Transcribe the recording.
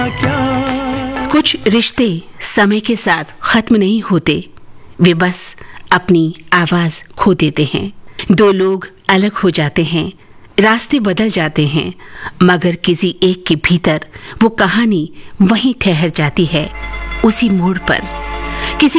कुछ रिश्ते समय के साथ खत्म नहीं होते, वे बस अपनी आवाज खो देते हैं। दो लोग अलग हो जाते हैं, रास्ते बदल जाते हैं, मगर किसी एक के भीतर वो कहानी वहीं ठहर जाती है, उसी मोड़ पर। किसी